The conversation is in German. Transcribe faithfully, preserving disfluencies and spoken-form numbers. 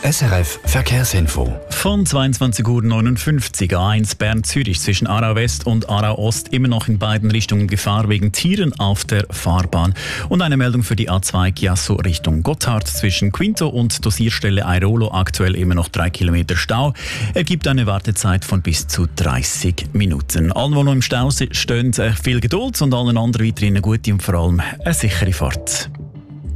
S R F Verkehrsinfo. Von zweiundzwanzig Uhr neunundfünfzig A eins Bern-Zürich zwischen Aarau West und Aarau Ost immer noch in beiden Richtungen Gefahr wegen Tieren auf der Fahrbahn. Und eine Meldung für die A zwei Chiasso Richtung Gotthard zwischen Quinto und Dosierstelle Airolo aktuell immer noch drei Kilometer Stau. Ergibt eine Wartezeit von bis zu dreißig Minuten. Allen, die noch im Stau stehen, viel Geduld und allen anderen weiterhin eine gute und vor allem eine sichere Fahrt.